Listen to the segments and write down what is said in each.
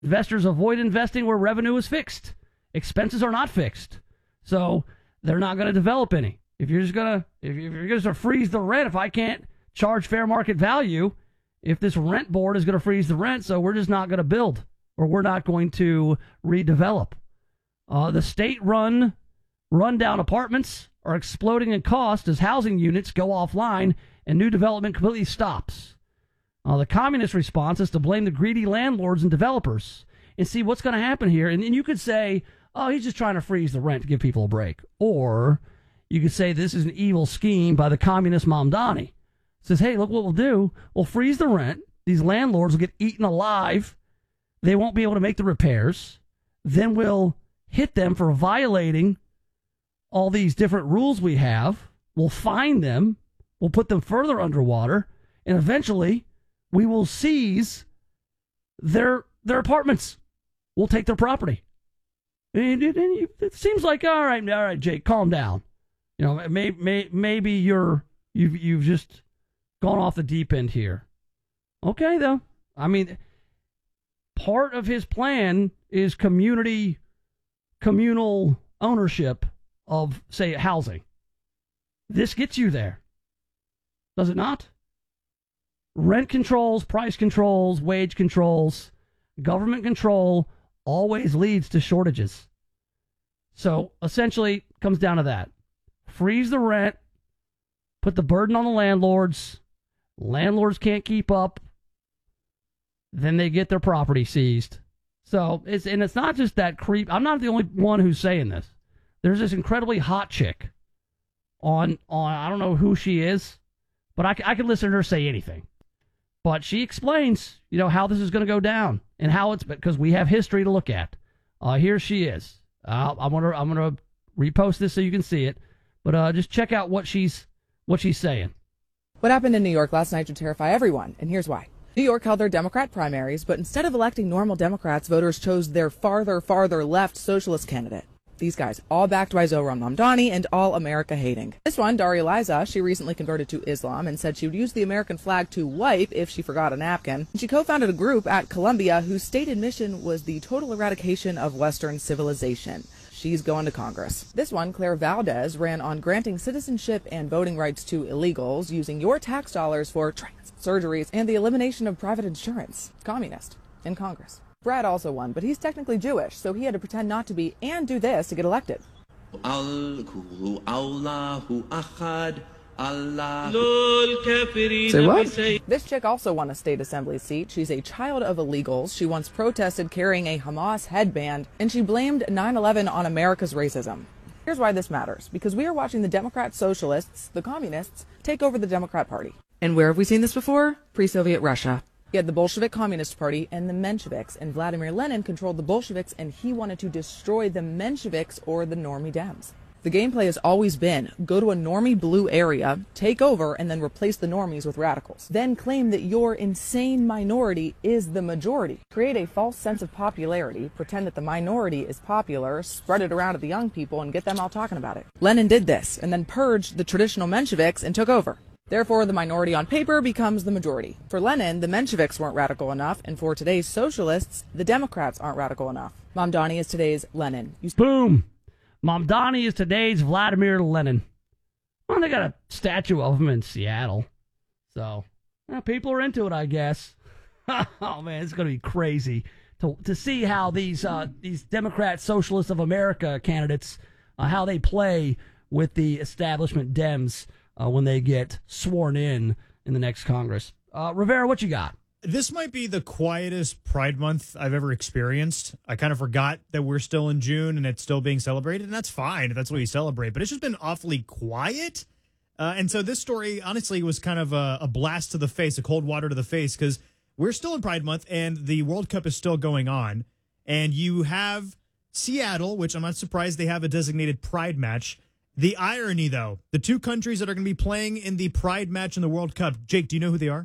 Investors avoid investing where revenue is fixed. Expenses are not fixed. So they're not going to develop any. If you're going to freeze the rent, if I can't charge fair market value, if this rent board is going to freeze the rent, so we're just not going to build, or we're not going to redevelop. The state-run rundown apartments are exploding in cost as housing units go offline and new development completely stops. The communist response is to blame the greedy landlords and developers. And see what's going to happen here. And then you could say, oh, he's just trying to freeze the rent to give people a break. Or you could say this is an evil scheme by the communist Mamdani. Says, hey, look what we'll do. We'll freeze the rent. These landlords will get eaten alive. They won't be able to make the repairs. Then we'll hit them for violating all these different rules we have. We'll fine them. We'll put them further underwater. And eventually, we will seize their apartments. We'll take their property. And it seems like, all right, Jake, calm down. You know, maybe you've just gone off the deep end here. Okay, though. I mean, part of his plan is communal ownership of, say, housing. This gets you there. Does it not? Rent controls, price controls, wage controls, government control always leads to shortages. So essentially, it comes down to that. Freeze the rent, put the burden on the landlords. Landlords can't keep up. Then they get their property seized. So it's not just that creep. I'm not the only one who's saying this. There's this incredibly hot chick on I don't know who she is, but I can listen to her say anything. But she explains, how this is going to go down and how it's because we have history to look at. Here she is. I'm gonna repost this so you can see it. But just check out what she's saying. What happened in New York last night should terrify everyone, and here's why. New York held their Democrat primaries, but instead of electing normal Democrats, voters chose their farther left socialist candidate. These guys, all backed by Zohran Mamdani and all America hating. This one, Daria Liza, she recently converted to Islam and said she would use the American flag to wipe if she forgot a napkin. She co-founded a group at Columbia whose stated mission was the total eradication of Western civilization. She's going to Congress. This one, Claire Valdez, ran on granting citizenship and voting rights to illegals using your tax dollars for trans surgeries and the elimination of private insurance. Communist in Congress. Brad also won, but he's technically Jewish, so he had to pretend not to be and do this to get elected. Say what? This chick also won a state assembly seat. She's a child of illegals. She once protested carrying a Hamas headband, and she blamed 9/11 on America's racism. Here's why this matters. Because we are watching the Democrat socialists, the communists, take over the Democrat Party. And where have we seen this before? Pre-Soviet Russia. You had the Bolshevik Communist Party and the Mensheviks, and Vladimir Lenin controlled the Bolsheviks, and he wanted to destroy the Mensheviks or the normie Dems. The gameplay has always been, go to a normie blue area, take over, and then replace the normies with radicals. Then claim that your insane minority is the majority. Create a false sense of popularity, pretend that the minority is popular, spread it around to the young people, and get them all talking about it. Lenin did this, and then purged the traditional Mensheviks and took over. Therefore, the minority on paper becomes the majority. For Lenin, the Mensheviks weren't radical enough, and for today's socialists, the Democrats aren't radical enough. Mamdani is today's Lenin. Boom! Mamdani is today's Vladimir Lenin. Well, they got a statue of him in Seattle. So, people are into it, I guess. Oh, man, it's going to be crazy to see how these Democrat Socialists of America candidates, how they play with the establishment Dems when they get sworn in the next Congress. Rivera, what you got? This might be the quietest Pride Month I've ever experienced. I kind of forgot that we're still in June and it's still being celebrated, and that's fine if that's what you celebrate. But it's just been awfully quiet. And so this story, honestly, was kind of a blast to the face, a cold water to the face, because we're still in Pride Month and the World Cup is still going on. And you have Seattle, which I'm not surprised they have a designated Pride match. The irony, though, the two countries that are going to be playing in the Pride match in the World Cup, Jake, do you know who they are?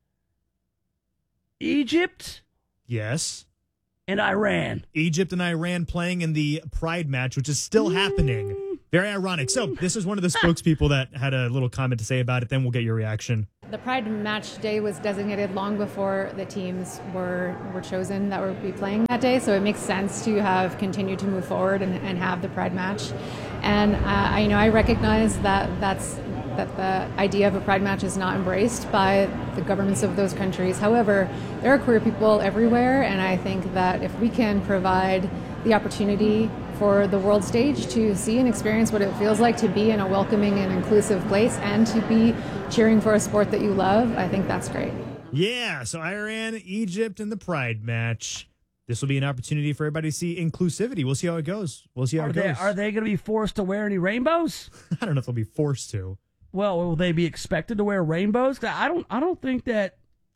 Egypt? Yes. And Iran. Egypt and Iran playing in the Pride match, which is still happening. Very ironic. So this is one of the spokespeople that had a little comment to say about it. Then we'll get your reaction. The Pride match day was designated long before the teams were chosen that would be playing that day, so it makes sense to have continued to move forward and have the Pride match. And I recognize that the idea of a Pride match is not embraced by the governments of those countries. However, there are queer people everywhere, and I think that if we can provide the opportunity for the world stage to see and experience what it feels like to be in a welcoming and inclusive place and to be cheering for a sport that you love, I think that's great. Yeah, so Iran, Egypt, and the Pride match. This will be an opportunity for everybody to see inclusivity. We'll see how it goes. Are they going to be forced to wear any rainbows? I don't know if they'll be forced to. Well, will they be expected to wear rainbows? I don't think that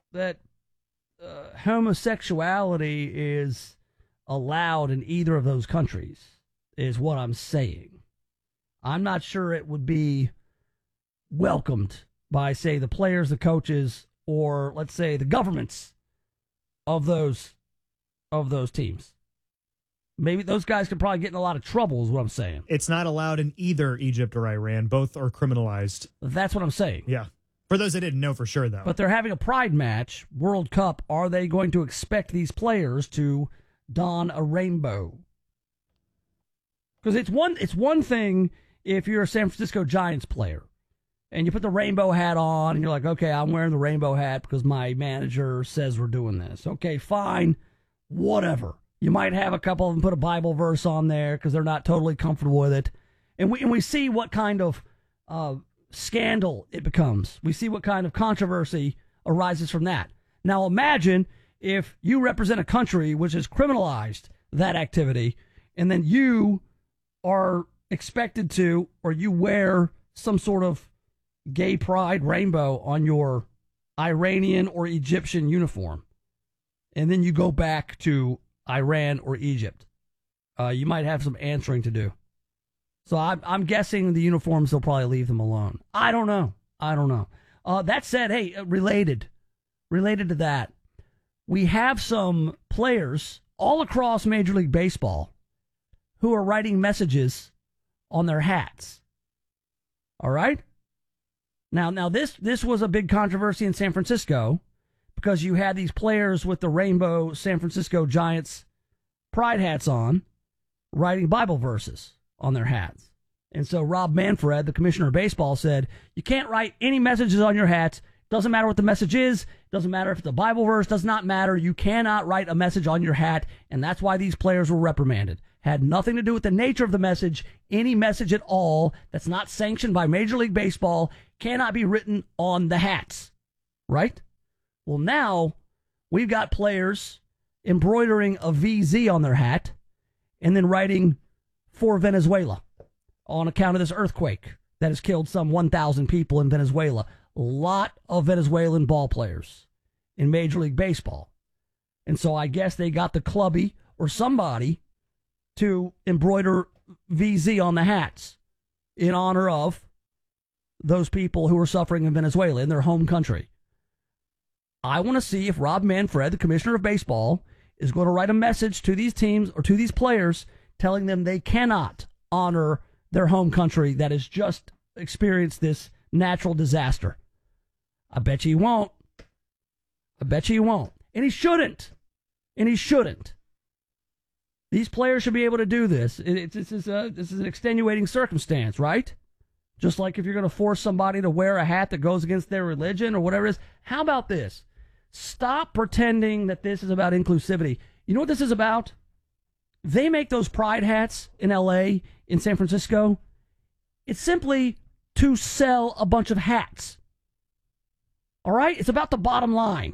homosexuality is allowed in either of those countries, is what I'm saying. I'm not sure it would be welcomed by, say, the players, the coaches, or let's say the governments of those teams. Maybe those guys could probably get in a lot of trouble, is what I'm saying. It's not allowed in either Egypt or Iran. Both are criminalized. That's what I'm saying. Yeah. For those that didn't know for sure, though. But they're having a Pride match, World Cup. Are they going to expect these players to don a rainbow? Because it's one thing if you're a San Francisco Giants player and you put the rainbow hat on and you're like, okay, I'm wearing the rainbow hat because my manager says we're doing this. Okay, fine, whatever. You might have a couple of them put a Bible verse on there because they're not totally comfortable with it. And we see what kind of scandal it becomes. We see what kind of controversy arises from that. Now imagine if you represent a country which has criminalized that activity and then you are expected to, or you wear some sort of gay pride rainbow on your Iranian or Egyptian uniform, and then you go back to Iran or Egypt. You might have some answering to do. So I'm guessing the uniforms, they'll probably leave them alone. I don't know. That said, hey, related to that, we have some players all across Major League Baseball who are writing messages on their hats. All right? Now this was a big controversy in San Francisco because you had these players with the rainbow San Francisco Giants pride hats on, writing Bible verses on their hats. And so Rob Manfred, the commissioner of baseball, said, you can't write any messages on your hats. Doesn't matter what the message is. Doesn't matter if it's a Bible verse. Does not matter. You cannot write a message on your hat. And that's why these players were reprimanded. Had nothing to do with the nature of the message. Any message at all that's not sanctioned by Major League Baseball cannot be written on the hats. Right? Well, now we've got players embroidering a VZ on their hat and then writing for Venezuela on account of this earthquake that has killed some 1,000 people in Venezuela. A lot of Venezuelan ball players in Major League Baseball. And so I guess they got the clubby or somebody to embroider VZ on the hats in honor of those people who are suffering in Venezuela, in their home country. I want to see if Rob Manfred, the commissioner of baseball, is going to write a message to these teams or to these players telling them they cannot honor their home country that has just experienced this natural disaster. I bet you he won't. And he shouldn't. These players should be able to do this. This is an extenuating circumstance, right? Just like if you're going to force somebody to wear a hat that goes against their religion or whatever it is. How about this? Stop pretending that this is about inclusivity. You know what this is about? They make those pride hats in L.A., in San Francisco. It's simply to sell a bunch of hats. All right? It's about the bottom line.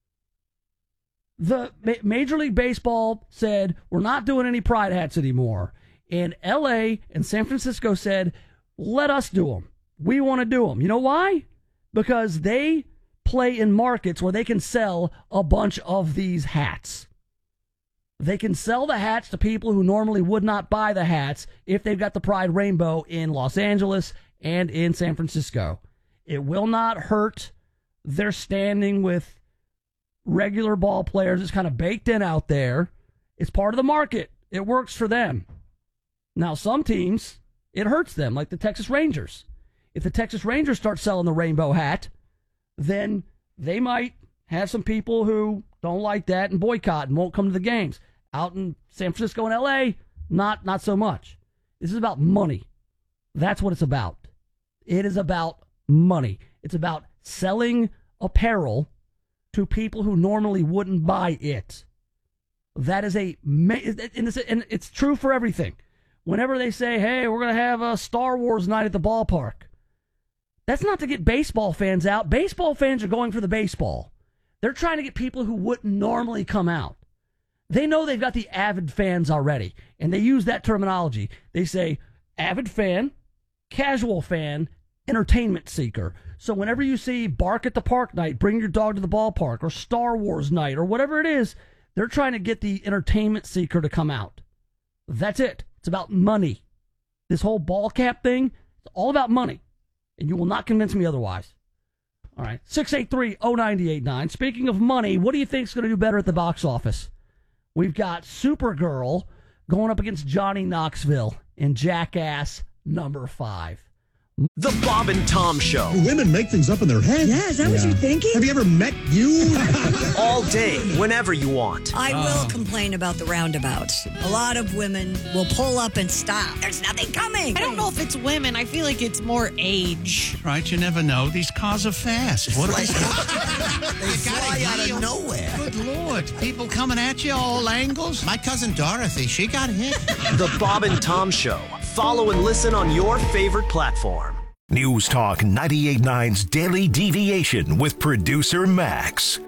The Major League Baseball said, we're not doing any pride hats anymore. And L.A. and San Francisco said, let us do them. We want to do them. You know why? Because they play in markets where they can sell a bunch of these hats. They can sell the hats to people who normally would not buy the hats if they've got the Pride Rainbow in Los Angeles and in San Francisco. It will not hurt their standing with regular ball players. It's kind of baked in out there. It's part of the market. It works for them. Now, some teams, it hurts them, like the Texas Rangers. If the Texas Rangers start selling the rainbow hat, then they might have some people who don't like that and boycott and won't come to the games. Out in San Francisco and L.A., not so much. This is about money. That's what it's about. It is about money. It's about selling apparel to people who normally wouldn't buy it. That is and it's true for everything. Whenever they say, hey, we're going to have a Star Wars night at the ballpark, that's not to get baseball fans out. Baseball fans are going for the baseball. They're trying to get people who wouldn't normally come out. They know they've got the avid fans already, and they use that terminology. They say avid fan, casual fan, entertainment seeker. So whenever you see Bark at the Park night, bring your dog to the ballpark, or Star Wars night, or whatever it is, they're trying to get the entertainment seeker to come out. That's it. It's about money. This whole ball cap thing, it's all about money. And you will not convince me otherwise. All right, 683-0989. Speaking of money, what do you think is going to do better at the box office? We've got Supergirl going up against Johnny Knoxville in Jackass #5. The Bob and Tom Show. Women make things up in their head. Yeah, is that what you're thinking? Have you ever met you? All day, whenever you want. I will complain about the roundabouts. A lot of women will pull up and stop. There's nothing coming. I don't know if it's women. I feel like it's more age. Right, you never know. These cars are fast. What are they? They fly out of nowhere. Good Lord. People coming at you all angles. My cousin Dorothy, she got hit. The Bob and Tom Show. Follow and listen on your favorite platform. News Talk 98.9's Daily Deviation with producer Max.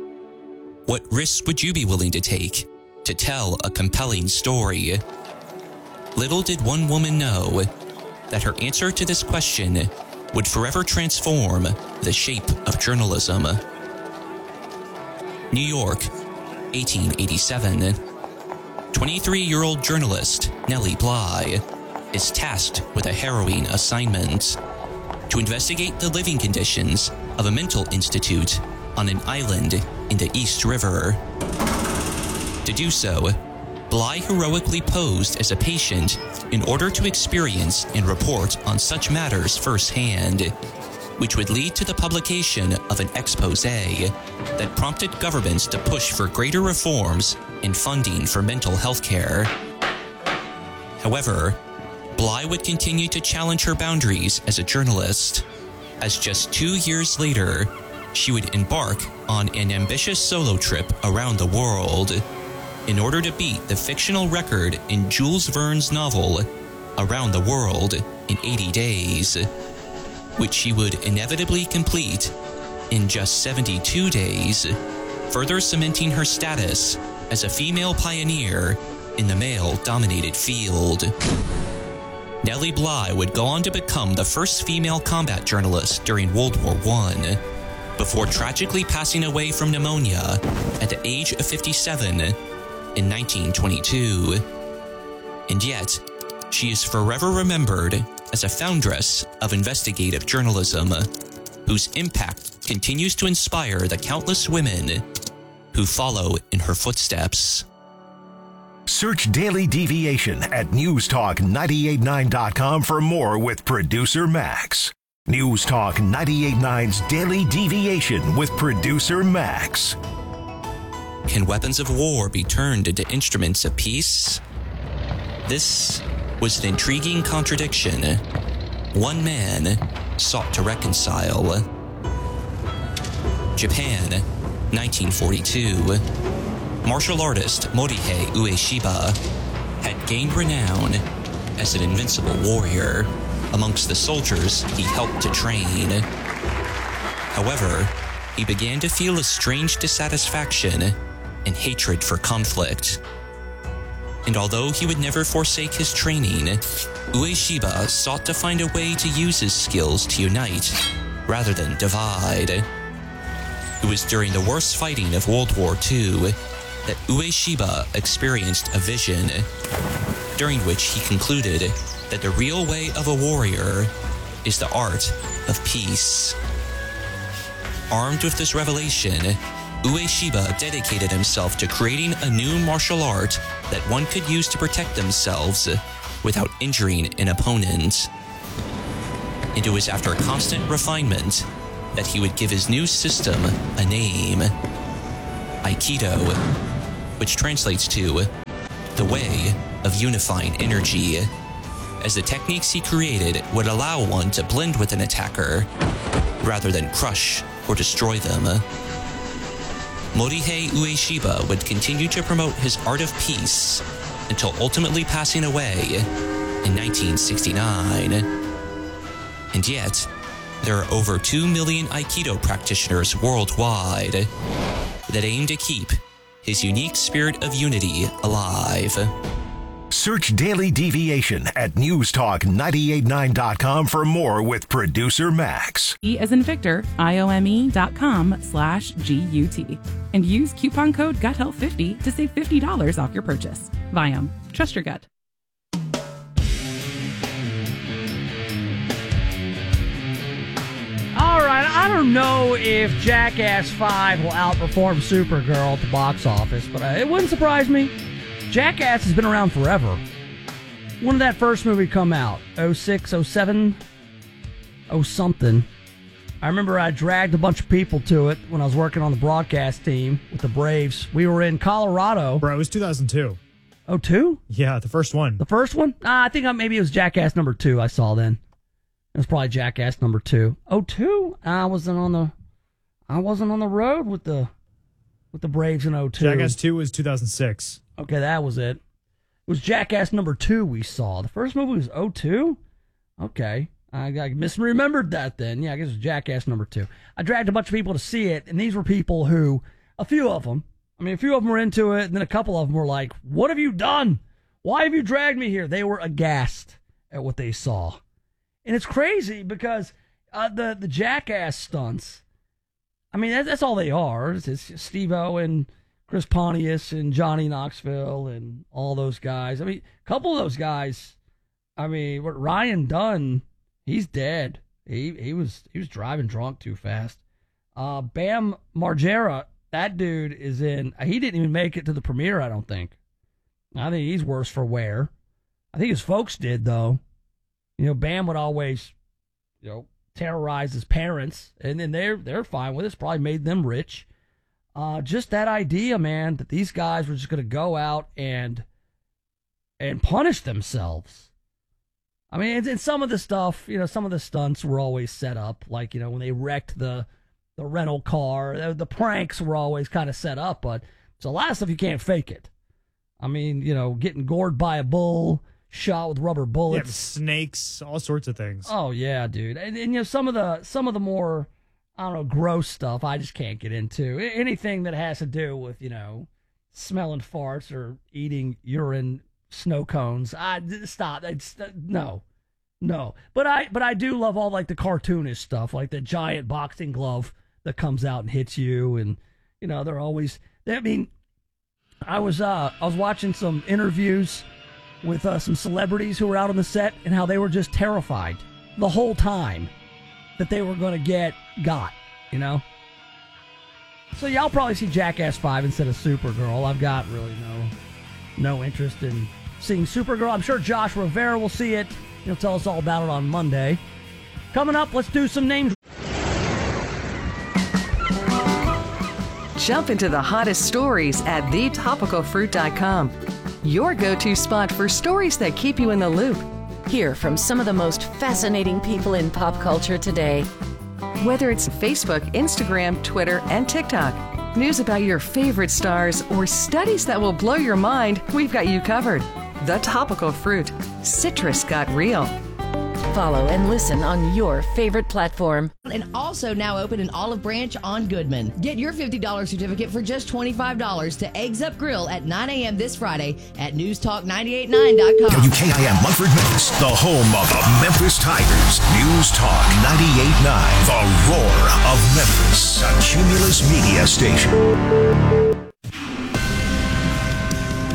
What risks would you be willing to take to tell a compelling story? Little did one woman know that her answer to this question would forever transform the shape of journalism. New York, 1887. 23-year-old journalist Nellie Bly is tasked with a harrowing assignment: to investigate the living conditions of a mental institute on an island in the East River. To do so, Bly heroically posed as a patient in order to experience and report on such matters firsthand, which would lead to the publication of an expose that prompted governments to push for greater reforms in funding for mental health care. However, Bly would continue to challenge her boundaries as a journalist, as just 2 years later, she would embark on an ambitious solo trip around the world in order to beat the fictional record in Jules Verne's novel, Around the World in 80 Days, which she would inevitably complete in just 72 days, further cementing her status as a female pioneer in the male-dominated field. Nellie Bly would go on to become the first female combat journalist during World War I, before tragically passing away from pneumonia at the age of 57 in 1922. And yet, she is forever remembered as a foundress of investigative journalism, whose impact continues to inspire the countless women who follow in her footsteps. Search Daily Deviation at newstalk989.com for more with producer Max. News Talk 98.9's Daily Deviation with producer Max. Can weapons of war be turned into instruments of peace? This was an intriguing contradiction one man sought to reconcile. Japan, 1942. Martial artist Morihei Ueshiba had gained renown as an invincible warrior amongst the soldiers he helped to train. However, he began to feel a strange dissatisfaction and hatred for conflict. And although he would never forsake his training, Ueshiba sought to find a way to use his skills to unite rather than divide. It was during the worst fighting of World War II that Ueshiba experienced a vision, during which he concluded that the real way of a warrior is the art of peace. Armed with this revelation, Ueshiba dedicated himself to creating a new martial art that one could use to protect themselves without injuring an opponent. And it was after constant refinement that he would give his new system a name, Aikido, which translates to the way of unifying energy, as the techniques he created would allow one to blend with an attacker rather than crush or destroy them. Morihei Ueshiba would continue to promote his art of peace until ultimately passing away in 1969. And yet, there are over 2 million Aikido practitioners worldwide that aim to keep his unique spirit of unity alive. Search Daily Deviation at newstalk989.com for more with producer Max. E as in Victor, IOME.com/GUT. And use coupon code GUTHEALTH50 to save $50 off your purchase. Viome. Trust your gut. All right, I don't know if Jackass 5 will outperform Supergirl at the box office, but it wouldn't surprise me. Jackass has been around forever. When did that first movie come out? 06, 07? Oh, something. I remember I dragged a bunch of people to it when I was working on the broadcast team with the Braves. We were in Colorado. Bro, it was 2002. Oh, 2? Yeah, the first one. The first one? I think maybe it was Jackass number 2 I saw then. It was probably Jackass number 2. Oh, 2? I wasn't on the road with the Braves in 02. Jackass 2 was 2006. Okay, that was it. It was Jackass number 2 we saw. The first movie was 02? Okay. I misremembered that then. Yeah, I guess it was Jackass number 2. I dragged a bunch of people to see it, and these were people who, a few of them were into it, and then a couple of them were like, what have you done? Why have you dragged me here? They were aghast at what they saw. And it's crazy because the Jackass stunts, I mean, that's all they are. It's Steve-O and Chris Pontius and Johnny Knoxville and all those guys. I mean, a couple of those guys, Ryan Dunn, he's dead. He was driving drunk too fast. Bam Margera, that dude is in. He didn't even make it to the premiere, I don't think. I think he's worse for wear. I think his folks did, though. You know, Bam would always, terrorize his parents, and then they're fine with it. It's probably made them rich. Just that idea, man, that these guys were just going to go out and punish themselves. I mean, and some of the stuff, some of the stunts were always set up, like, when they wrecked the rental car, the pranks were always kind of set up, but it's a lot of stuff you can't fake it. I mean, getting gored by a bull, shot with rubber bullets, snakes, all sorts of things. Oh yeah, dude, and some of the more, I don't know, gross stuff I just can't get into. Anything that has to do with smelling farts or eating urine snow cones. Stop. No. But I do love all like the cartoonish stuff, like the giant boxing glove that comes out and hits you, and they're always. I mean, I was watching some interviews with some celebrities who were out on the set and how they were just terrified the whole time that they were going to get got, So yeah, I'll probably see Jackass 5 instead of Supergirl. I've got really no interest in seeing Supergirl. I'm sure Josh Rivera will see it. He'll tell us all about it on Monday. Coming up, let's do some names. Jump into the hottest stories at thetopicalfruit.com. Your go-to spot for stories that keep you in the loop. Hear from some of the most fascinating people in pop culture today. Whether it's Facebook, Instagram, Twitter, and TikTok, news about your favorite stars, or studies that will blow your mind, we've got you covered. The Topical Fruit. Citrus got real. Follow and listen on your favorite platform. And also now open in Olive Branch on Goodman. Get your $50 certificate for just $25 to Eggs Up Grill at 9 a.m. this Friday at NewsTalk989.com. WKIM Munford, Memphis, the home of the Memphis Tigers. News Talk 98.9, the roar of Memphis, a Cumulus media station.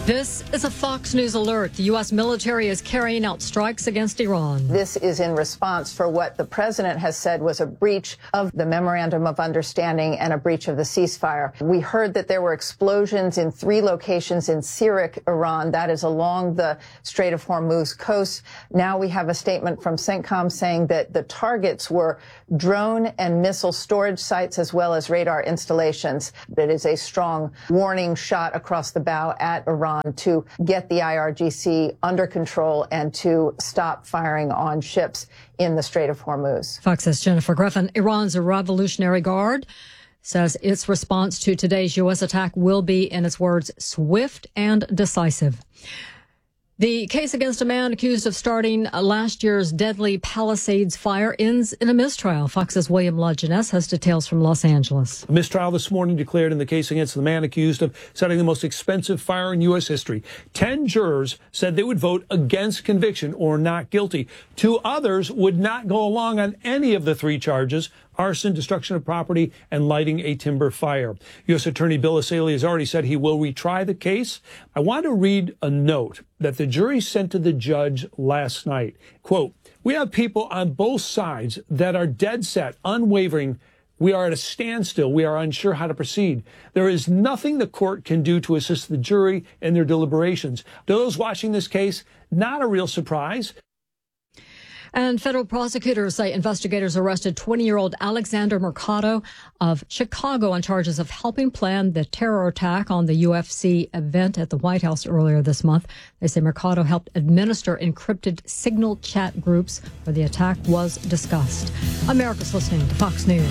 This is a Fox News alert. The U.S. military is carrying out strikes against Iran. This is in response for what the president has said was a breach of the Memorandum of Understanding and a breach of the ceasefire. We heard that there were explosions in 3 locations in Sirik, Iran. That is along the Strait of Hormuz coast. Now we have a statement from CENTCOM saying that the targets were drone and missile storage sites as well as radar installations. It is a strong warning shot across the bow at Iran to get the IRGC under control and to stop firing on ships in the Strait of Hormuz. Fox's Jennifer Griffin. Iran's Revolutionary Guard says its response to today's U.S. attack will be, in its words, swift and decisive. The case against a man accused of starting last year's deadly Palisades fire ends in a mistrial. Fox's William LaJeunesse has details from Los Angeles. A mistrial this morning declared in the case against the man accused of setting the most expensive fire in U.S. history. 10 jurors said they would vote against conviction or not guilty. 2 others would not go along on any of the 3 charges: arson, destruction of property, and lighting a timber fire. U.S. Attorney Bill Asaley has already said he will retry the case. I want to read a note that the jury sent to the judge last night. Quote, "We have people on both sides that are dead set, unwavering. We are at a standstill. We are unsure how to proceed. There is nothing the court can do to assist the jury in their deliberations." To those watching this case, not a real surprise. And federal prosecutors say investigators arrested 20-year-old Alexander Mercado of Chicago on charges of helping plan the terror attack on the UFC event at the White House earlier this month. They say Mercado helped administer encrypted signal chat groups where the attack was discussed. America's listening to Fox News.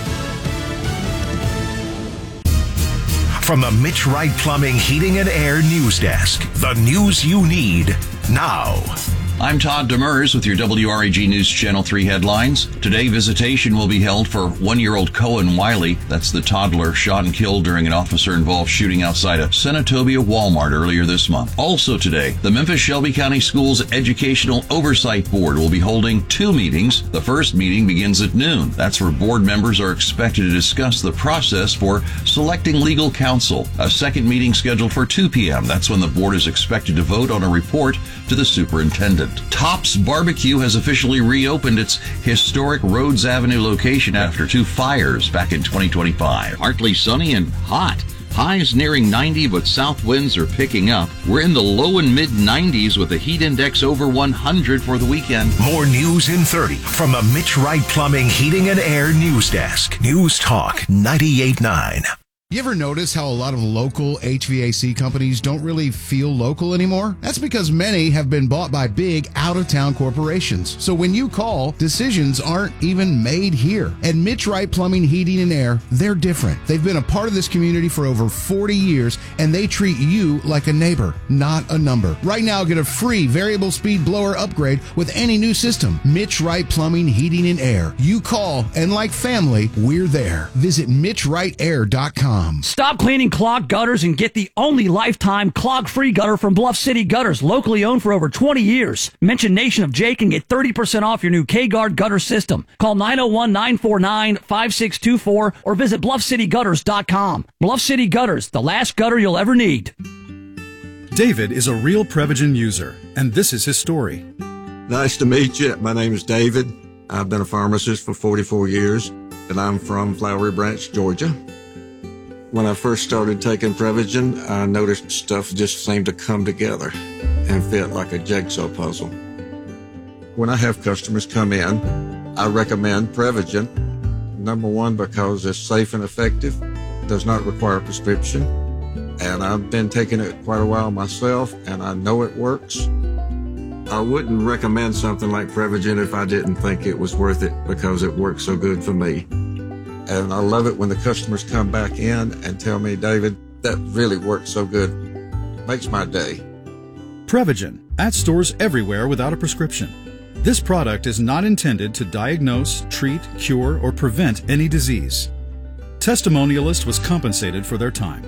From the Mitch Wright Plumbing, Heating, and Air News Desk, the news you need now. I'm Todd Demers with your WRAG News Channel 3 headlines. Today, visitation will be held for 1-year-old Cohen Wiley. That's the toddler shot and killed during an officer-involved shooting outside a Senatobia Walmart earlier this month. Also today, the Memphis-Shelby County Schools Educational Oversight Board will be holding 2 meetings. The first meeting begins at noon. That's where board members are expected to discuss the process for selecting legal counsel. A second meeting scheduled for 2 p.m. That's when the board is expected to vote on a report to the superintendent. Tops Barbecue has officially reopened its historic Rhodes Avenue location after 2 fires back in 2025. Partly sunny and hot. Highs nearing 90, but south winds are picking up. We're in the low and mid 90s with a heat index over 100 for the weekend. More news in 30 from the Mitch Wright Plumbing, Heating, and Air News Desk. News Talk 98.9. You ever notice how a lot of local HVAC companies don't really feel local anymore? That's because many have been bought by big out-of-town corporations. So when you call, decisions aren't even made here. At Mitch Wright Plumbing, Heating, and Air, they're different. They've been a part of this community for over 40 years, and they treat you like a neighbor, not a number. Right now, get a free variable speed blower upgrade with any new system. Mitch Wright Plumbing, Heating, and Air. You call, and like family, we're there. Visit MitchWrightAir.com. Stop cleaning clogged gutters and get the only lifetime clog-free gutter from Bluff City Gutters, locally owned for over 20 years. Mention Nation of Jake and get 30% off your new K-Guard gutter system. Call 901-949-5624 or visit BluffCityGutters.com. Bluff City Gutters, the last gutter you'll ever need. David is a real Prevagen user, and this is his story. Nice to meet you. My name is David. I've been a pharmacist for 44 years, and I'm from Flowery Branch, Georgia. When I first started taking Prevagen, I noticed stuff just seemed to come together and fit like a jigsaw puzzle. When I have customers come in, I recommend Prevagen. Number one, because it's safe and effective, does not require a prescription, and I've been taking it quite a while myself, and I know it works. I wouldn't recommend something like Prevagen if I didn't think it was worth it because it works so good for me. And I love it when the customers come back in and tell me, David, that really worked so good. Makes my day. Prevagen, at stores everywhere without a prescription. This product is not intended to diagnose, treat, cure, or prevent any disease. Testimonialist was compensated for their time.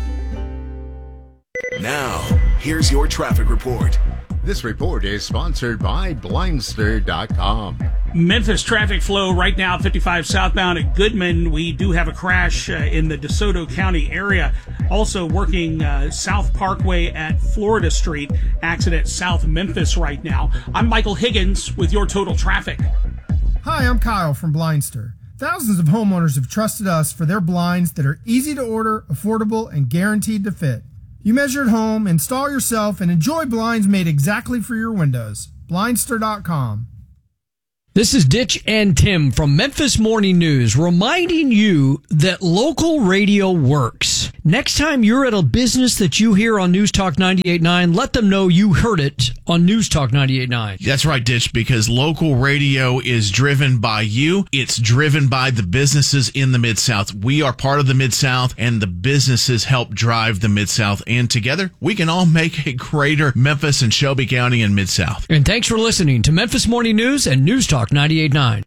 Now, here's your traffic report. This report is sponsored by Blindster.com. Memphis traffic flow right now, 55 southbound at Goodman. We do have a crash in the DeSoto County area Also working South Parkway at Florida Street. Accident South Memphis right now. I'm Michael Higgins with your total traffic. Hi, I'm Kyle from Blindster. Thousands of homeowners have trusted us for their blinds that are easy to order, affordable, and guaranteed to fit. You measure at home, install yourself, and enjoy blinds made exactly for your windows. Blindster.com. This is Ditch and Tim from Memphis Morning News, reminding you that local radio works. Next time you're at a business that you hear on News Talk 98.9, let them know you heard it on News Talk 98.9. That's right, Ditch, because local radio is driven by you. It's driven by the businesses in the Mid-South. We are part of the Mid-South, and the businesses help drive the Mid-South. And together, we can all make a greater Memphis and Shelby County and Mid-South. And thanks for listening to Memphis Morning News and News Talk 98.9.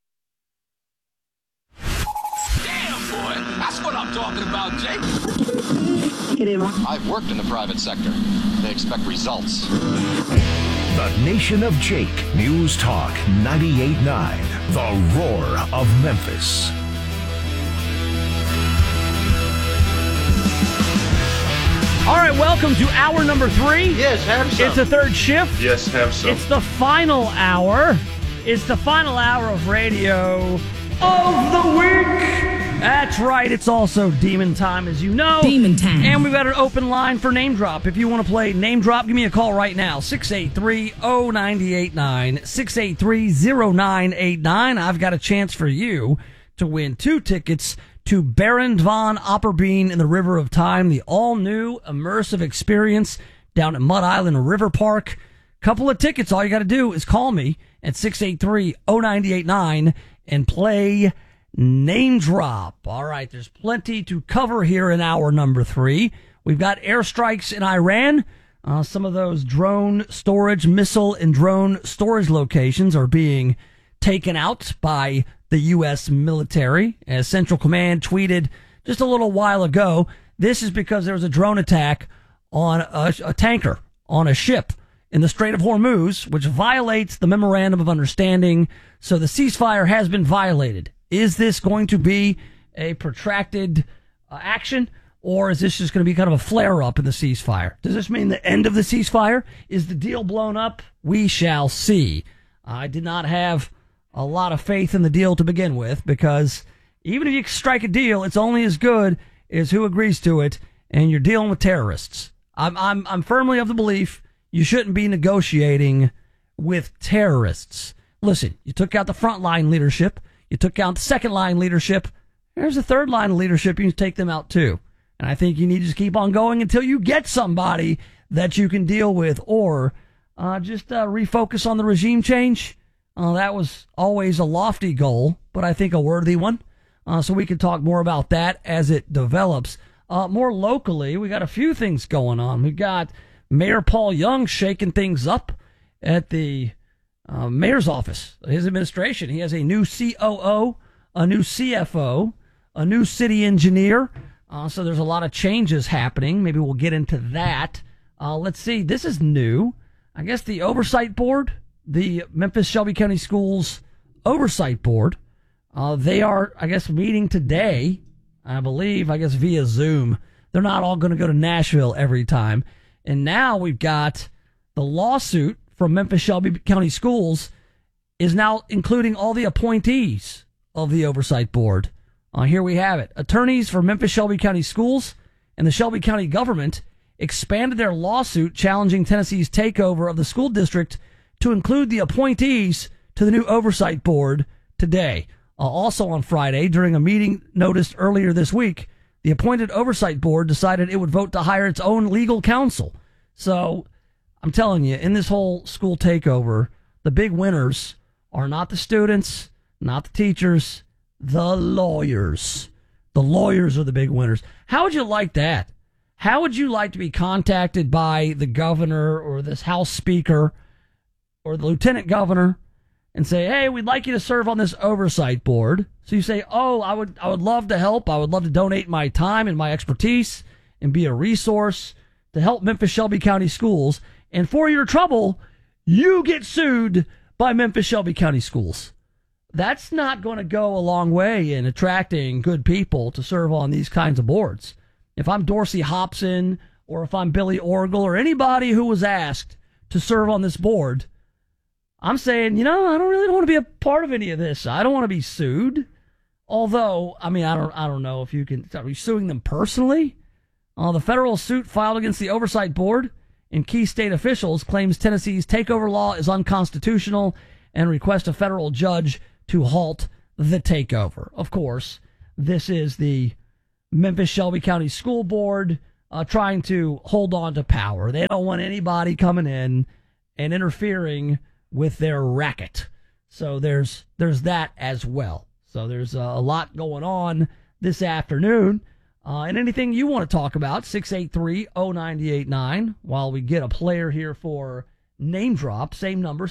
Damn, boy. That's what I'm talking about, Jake. I've worked in the private sector. They expect results. The Nation of Jake. News Talk 98.9. The Roar of Memphis. All right, welcome to hour number 3. Yes, have some. It's the third shift. Yes, have some. It's the final hour. It's the final hour of radio of the week. That's right. It's also Demon Time, as you know. Demon Time. And we've got an open line for Name Drop. If you want to play Name Drop, give me a call right now. 683-0989. 683-0989. I've got a chance for you to win 2 tickets to Baron von Opperbein in the River of Time, the all-new immersive experience down at Mud Island River Park. Couple of tickets. All you got to do is call me at 683-0989 and play Name Drop. All right, there's plenty to cover here in hour number 3. We've got airstrikes in Iran. Some of those drone storage, missile and drone storage locations are being taken out by the U.S. military. As Central Command tweeted just a little while ago, this is because there was a drone attack on a tanker, on a ship in the Strait of Hormuz, which violates the Memorandum of Understanding. So the ceasefire has been violated. Is this going to be a protracted action, or is this just going to be kind of a flare-up in the ceasefire? Does this mean the end of the ceasefire? Is the deal blown up? We shall see. I did not have a lot of faith in the deal to begin with, because even if you strike a deal, it's only as good as who agrees to it, and you're dealing with terrorists. I'm firmly of the belief you shouldn't be negotiating with terrorists. Listen, you took out the front line leadership, you took out the second line leadership. There's a third line of leadership. You can take them out too. And I think you need to just keep on going until you get somebody that you can deal with, or just refocus on the regime change. That was always a lofty goal, but I think a worthy one. So we can talk more about that as it develops. More locally, we got a few things going on. We've got Mayor Paul Young shaking things up at the mayor's office, his administration. He has a new COO, a new CFO, a new city engineer. So there's a lot of changes happening. Maybe we'll get into that. Let's see. This is new. I guess the Oversight Board, the Memphis Shelby County Schools Oversight Board, they are, I guess, meeting today, I believe, via Zoom. They're not all going to go to Nashville every time. And now we've got the lawsuit from Memphis Shelby County Schools is now including all the appointees of the Oversight Board. Here we have it. Attorneys for Memphis Shelby County Schools and the Shelby County government expanded their lawsuit challenging Tennessee's takeover of the school district to include the appointees to the new Oversight Board today. Also on Friday, during a meeting noticed earlier this week, the appointed Oversight Board decided it would vote to hire its own legal counsel. So I'm telling you, in this whole school takeover, the big winners are not the students, not the teachers, the lawyers. The lawyers are the big winners. How would you like that? How would you like to be contacted by the governor or this House Speaker or the lieutenant governor and say, hey, we'd like you to serve on this Oversight Board? So you say, oh, I would love to help. I would love to donate my time and my expertise and be a resource to help Memphis Shelby County Schools. And for your trouble, you get sued by Memphis Shelby County Schools. That's not going to go a long way in attracting good people to serve on these kinds of boards. if I'm Dorsey Hobson or if I'm Billy Orgel or anybody who was asked to serve on this board, I'm saying, I don't really want to be a part of any of this. I don't want to be sued. Although, I don't know if you can. Are you suing them personally? The federal suit filed against the Oversight Board and key state officials claims Tennessee's takeover law is unconstitutional and requests a federal judge to halt the takeover. Of course, this is the Memphis-Shelby County School Board trying to hold on to power. They don't want anybody coming in and interfering with their racket. So there's that as well. So there's a lot going on this afternoon. And anything you want to talk about, 683-0989, while we get a player here for Name Drop. Same number,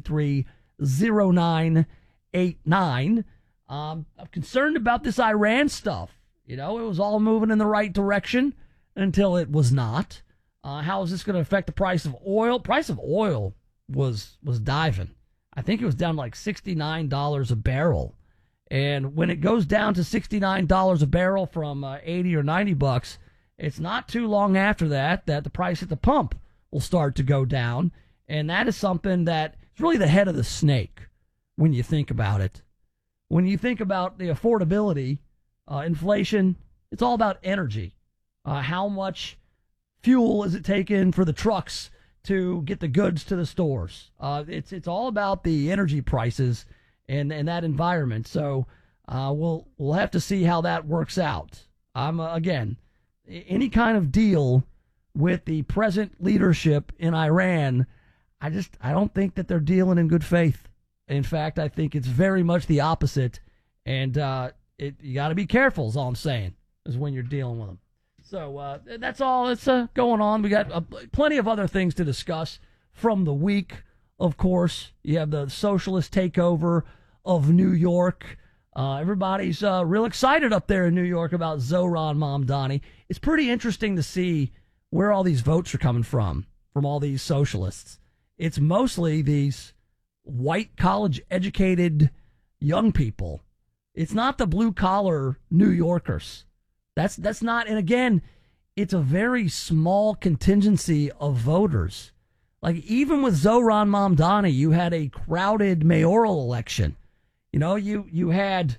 683-0989. I'm concerned about this Iran stuff. It was all moving in the right direction until it was not. How is this going to affect the price of oil? Price of oil was diving. I think it was down like $69 a barrel. And when it goes down to $69 a barrel from 80 or 90 bucks, it's not too long after that the price at the pump will start to go down. And that is something that is really the head of the snake when you think about it. When you think about the affordability, inflation, it's all about energy. How much fuel is it taking for the trucks to get the goods to the stores? It's all about the energy prices and that environment. So we'll have to see how that works out. Again, any kind of deal with the present leadership in Iran, I don't think that they're dealing in good faith. In fact, I think it's very much the opposite. And you got to be careful, is all I'm saying, is when you're dealing with them. So that's all that's going on. We got plenty of other things to discuss from the week. Of course, you have the socialist takeover of New York. Everybody's real excited up there in New York about Zohran Mamdani. It's pretty interesting to see where all these votes are coming from all these socialists. It's mostly these white college-educated young people. It's not the blue-collar New Yorkers. That's not, and again, it's a very small contingency of voters. Like, even with Zohran Mamdani, you had a crowded mayoral election. You had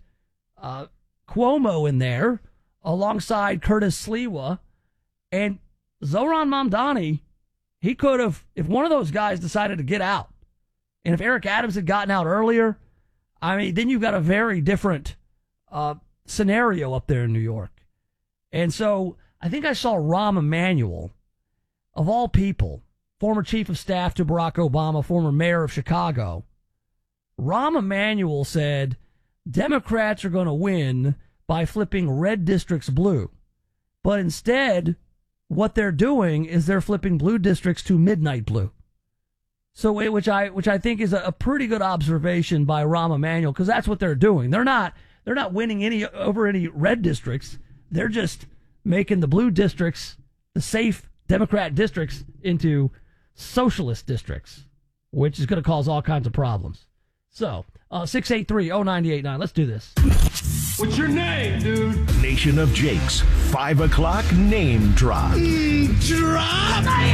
Cuomo in there alongside Curtis Sliwa, and Zohran Mamdani, he could have, if one of those guys decided to get out, and if Eric Adams had gotten out earlier, then you've got a very different scenario up there in New York. And so I think I saw Rahm Emanuel, of all people, former chief of staff to Barack Obama, former mayor of Chicago. Rahm Emanuel said Democrats are going to win by flipping red districts blue. But instead, what they're doing is they're flipping blue districts to midnight blue. So, which I think is a pretty good observation by Rahm Emanuel, because that's what they're doing. They're not winning over any red districts. They're just making the blue districts, the safe Democrat districts, into socialist districts, which is going to cause all kinds of problems. So, 683-0989. Let's do this. What's your name, dude? Nation of Jakes. 5 o'clock name drop. Drop! Say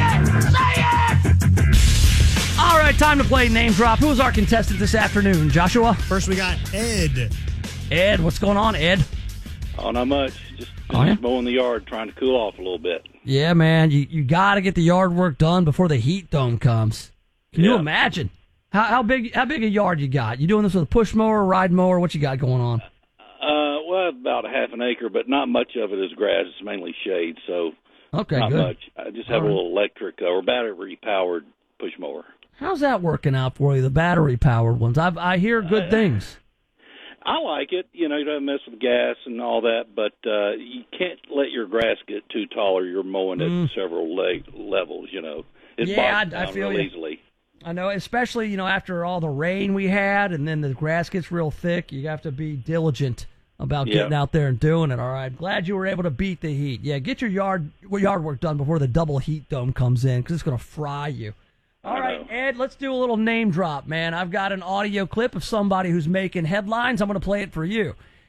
it! All right, time to play Name Drop. Who is our contestant this afternoon, Joshua? First, we got Ed. Ed, what's going on, Ed? Oh, not much. Just mowing the yard, trying to cool off a little bit. Yeah, man. You got to get the yard work done before the heat dome comes. Can you imagine? How big a yard you got? You doing this with a push mower, ride mower? What you got going on? Well, about a half an acre, but not much of it is grass. It's mainly shade, so okay, not good. much. I just have a little electric or battery-powered push mower. How's that working out for you, the battery-powered ones? I hear good things. I like it. You don't mess with gas and all that, but you can't let your grass get too tall or you're mowing at several levels, It bogs down feel real you. easily. I know, especially, after all the rain we had and then the grass gets real thick, you have to be diligent about getting out there and doing it, all right? Glad you were able to beat the heat. Yeah, get your yard work done before the double heat dome comes in, because it's going to fry you. All right, Ed, let's do a little name drop, man. I've got an audio clip of somebody who's making headlines. I'm going to play it for you.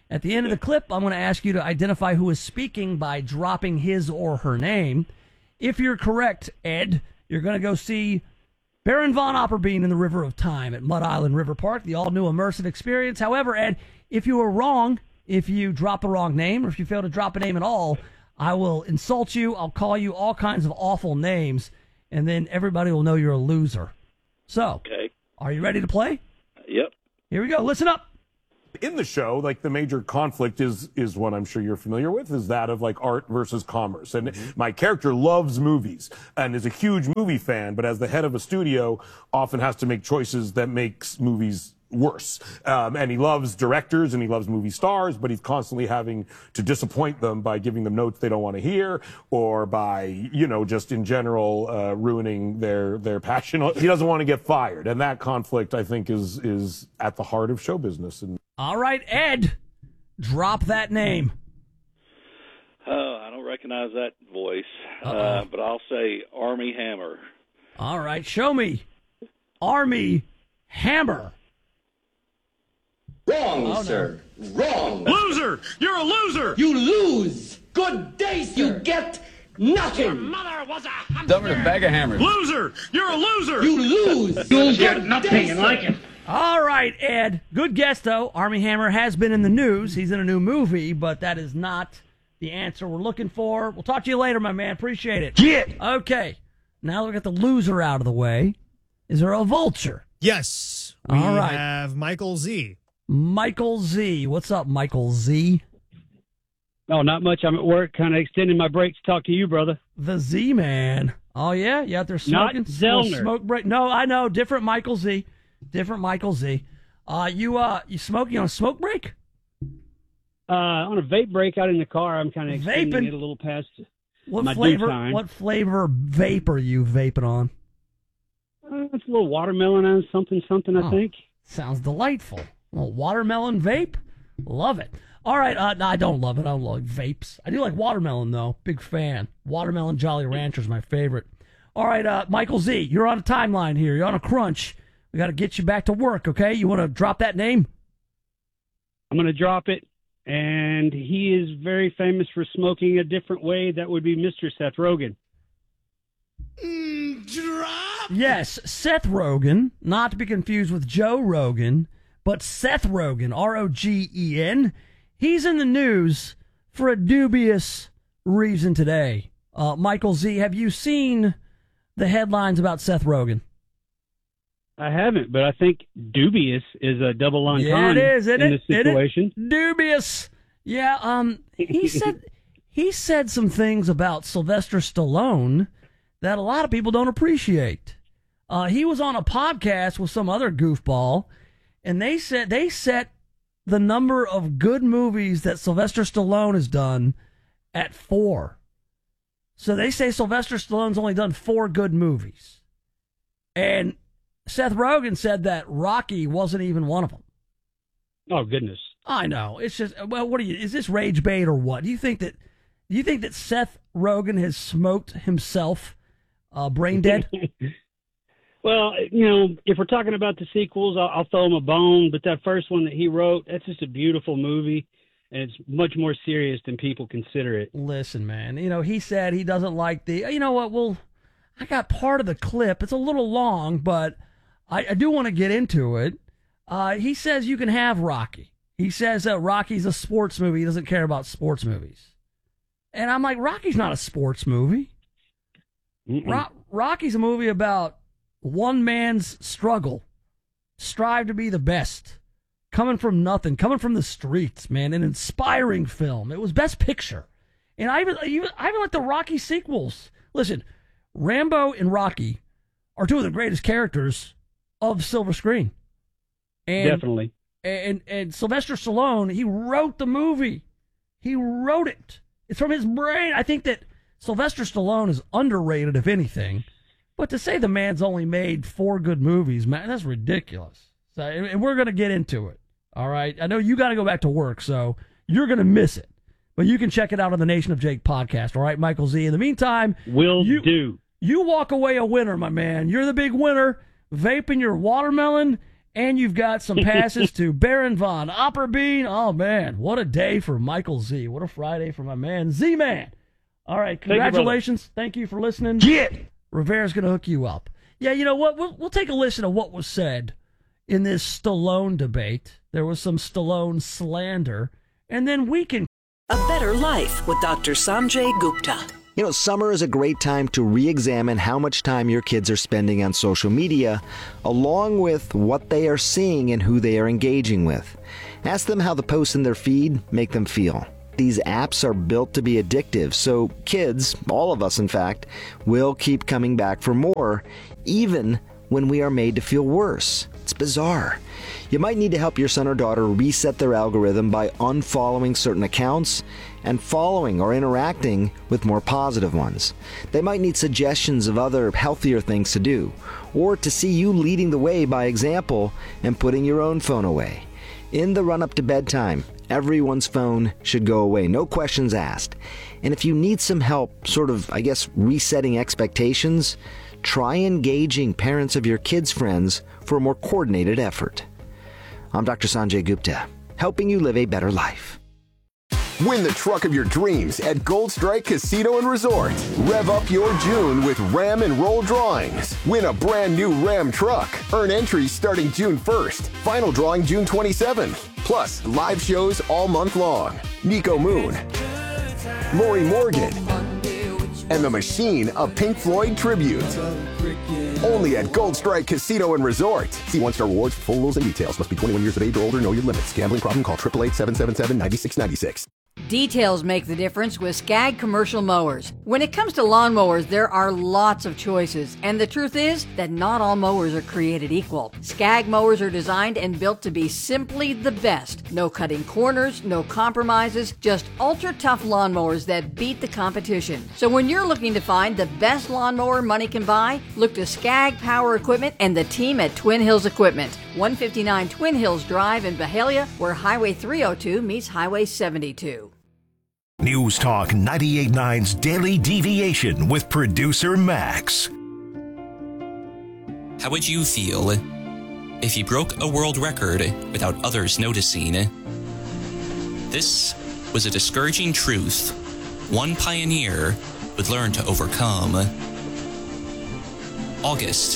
At the end of the clip, I'm going to ask you to identify who is speaking by dropping his or her name. If you're correct, Ed, you're going to go see Baron von Opperbein in the River of Time at Mud Island River Park, the all-new immersive experience. However, Ed, if you are wrong, if you drop the wrong name, or if you fail to drop a name at all, I will insult you. I'll call you all kinds of awful names, and then everybody will know you're a loser. So, Are you ready to play? Yep. Here we go. Listen up. In the show, like the major conflict is one I'm sure you're familiar with, is that of like art versus commerce. And my character loves movies and is a huge movie fan, but as the head of a studio, often has to make choices that makes movies worse. And he loves directors and he loves movie stars, but he's constantly having to disappoint them by giving them notes they don't want to hear, or by, just in general, ruining their passion. He doesn't want to get fired. And that conflict, I think, is at the heart of show business. And all right, Ed, drop that name. Oh, I don't recognize that voice, but I'll say Armie Hammer. All right, show me. Armie Hammer. Wrong, sir. Wrong. Loser! You're a loser! You lose. Good day, sir. You get nothing. Your mother was a hamster. Dumb a bag of hammers. Loser! You're a loser! You lose. You'll get nothing and like it. All right, Ed. Good guess, though. Armie Hammer has been in the news. He's in a new movie, but that is not the answer we're looking for. We'll talk to you later, my man. Appreciate it. Yeah. Okay. Now we got the loser out of the way. Is there a vulture? Yes. We All right. have Michael Z. Michael Z. What's up, Michael Z? Oh, not much. I'm at work, kind of extending my break to talk to you, brother. The Z-Man. Oh, yeah? You out there smoking? Not Zellner. Smoke break? No, I know. Different Michael Z. Different Michael Z. You smoking on a smoke break? On a vape break out in the car. I'm kind of extending it a little past my due time. What flavor vape are you vaping on? It's a little watermelon and something, I think. Sounds delightful. A little watermelon vape? Love it. All right, no, I don't love it. I don't like vapes. I do like watermelon, though. Big fan. Watermelon Jolly Rancher is my favorite. All right, Michael Z, you're on a timeline here. You're on a crunch. We got to get you back to work, okay? You want to drop that name? I'm going to drop it, and he is very famous for smoking a different way. That would be Mr. Seth Rogen. Drop! Yes, Seth Rogen, not to be confused with Joe Rogan, but Seth Rogen, R-O-G-E-N. He's in the news for a dubious reason today. Michael Z, have you seen the headlines about Seth Rogen? I haven't, but I think dubious is a double entendre. Yeah, it is, isn't in it? this situation. Dubious. Yeah, he said some things about Sylvester Stallone that a lot of people don't appreciate. He was on a podcast with some other goofball, and they set the number of good movies that Sylvester Stallone has done at 4. So they say Sylvester Stallone's only done 4 good movies. And Seth Rogen said that Rocky wasn't even one of them. Oh, goodness. I know. It's just, well, is this rage bait or what? Do you think that Seth Rogen has smoked himself brain dead? Well, if we're talking about the sequels, I'll throw him a bone. But that first one that he wrote, that's just a beautiful movie. And it's much more serious than people consider it. Listen, man, he said he doesn't like the, you know what, well, I got part of the clip. It's a little long, but I do want to get into it. He says you can have Rocky. He says that Rocky's a sports movie. He doesn't care about sports movies. And I'm like, Rocky's not a sports movie. Rocky's a movie about one man's struggle, strive to be the best, coming from nothing, coming from the streets, man. An inspiring film. It was Best Picture. And I even like the Rocky sequels. Listen, Rambo and Rocky are 2 of the greatest characters of silver screen. And, definitely. And Sylvester Stallone, he wrote the movie. He wrote it. It's from his brain. I think that Sylvester Stallone is underrated, if anything. But to say the man's only made 4 good movies, man, that's ridiculous. So, and we're going to get into it. All right? I know you got to go back to work, so you're going to miss it. But you can check it out on the Nation of Jake podcast. All right, Michael Z. In the meantime, you walk away a winner, my man. You're the big winner. Vaping your watermelon And you've got some passes to Baron von Opperbean. Oh, man, what a day for Michael Z. What a Friday for my man, Z-Man. All right, congratulations. Thank you for listening. Rivera's going to hook you up. Yeah, you know what? We'll take a listen to what was said in this Stallone debate. There was some Stallone slander, and then we can... A Better Life with Dr. Sanjay Gupta. You know, summer is a great time to re-examine how much time your kids are spending on social media, along with what they are seeing and who they are engaging with. Ask them how the posts in their feed make them feel. These apps are built to be addictive, so kids, all of us in fact, will keep coming back for more, even when we are made to feel worse. It's bizarre. You might need to help your son or daughter reset their algorithm by unfollowing certain accounts and following or interacting with more positive ones. They might need suggestions of other healthier things to do, or to see you leading the way by example and putting your own phone away. In the run-up to bedtime, everyone's phone should go away, no questions asked. And if you need some help, resetting expectations, try engaging parents of your kids' friends for a more coordinated effort. I'm Dr. Sanjay Gupta, helping you live a better life. Win the truck of your dreams at Gold Strike Casino and Resort. Rev up your June with Ram and Roll drawings. Win a brand new Ram truck. Earn entries starting June 1st. Final drawing June 27th. Plus, live shows all month long. Nico Moon, Lori Morgan, and The Machine, a Pink Floyd tribute. Only at Gold Strike Casino and Resort. See One-Star Rewards for full rules and details. Must be 21 years of age or older. Know your limits. Gambling problem? Call 888-777-9696. Details make the difference with Skag Commercial Mowers. When it comes to lawnmowers, there are lots of choices, and the truth is that not all mowers are created equal. Skag mowers are designed and built to be simply the best. No cutting corners, no compromises, just ultra-tough lawnmowers that beat the competition. So when you're looking to find the best lawnmower money can buy, look to Skag Power Equipment and the team at Twin Hills Equipment. 159 Twin Hills Drive in Byhalia, where Highway 302 meets Highway 72. News Talk 98.9's Daily Deviation with producer Max. How would you feel if you broke a world record without others noticing? This was a discouraging truth one pioneer would learn to overcome. August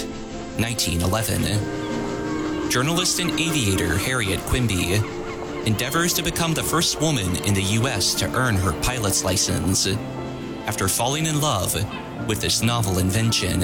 1911. Journalist and aviator Harriet Quimby endeavors to become the first woman in the U.S. to earn her pilot's license after falling in love with this novel invention.